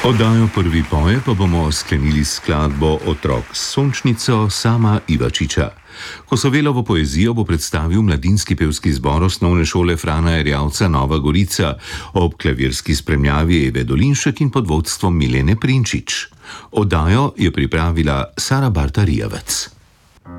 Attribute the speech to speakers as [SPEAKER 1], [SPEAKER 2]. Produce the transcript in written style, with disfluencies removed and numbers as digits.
[SPEAKER 1] Oddajo Prvi poje pa bomo sklenili s skladbo Otrok s Sončnico Sama Ivačiča. Kosovelovo poezijo bo predstavil mladinski pevski zbor Osnovne šole Frana Erjavca Nova Gorica ob klavirski spremljavi Eve Dolinšek in pod vodstvom Milene Prinčič. Oddajo je pripravila Sara Barta Rijavec.